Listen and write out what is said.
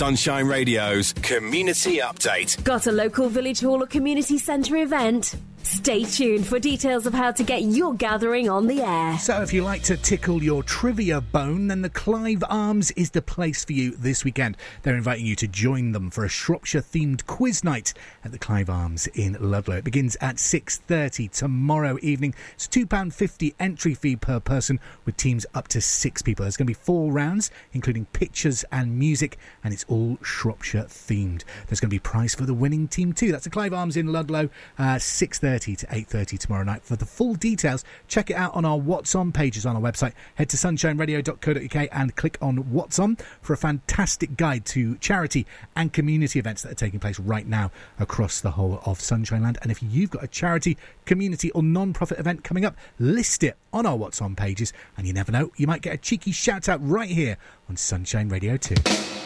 Sunshine Radio's Community Update. Got a local village hall or community centre event? Stay tuned for details of how to get your gathering on the air. So if you like to tickle your trivia bone, then the Clive Arms is the place for you this weekend. They're inviting you to join them for a Shropshire-themed quiz night at the Clive Arms in Ludlow. It begins at 6:30 tomorrow evening. It's £2.50 entry fee per person with teams up to 6 people. There's going to be 4 rounds, including pictures and music, and it's all Shropshire-themed. There's going to be a prize for the winning team too. That's the Clive Arms in Ludlow, 6:30 to 8:30 tomorrow night. For the full details, check it out on our What's On pages on our website. Head to sunshineradio.co.uk and click on What's On for a fantastic guide to charity and community events that are taking place right now across the whole of Sunshine Land. And if you've got a charity, community or non-profit event coming up, list it on our What's On pages, and you never know, you might get a cheeky shout out right here on Sunshine Radio 2.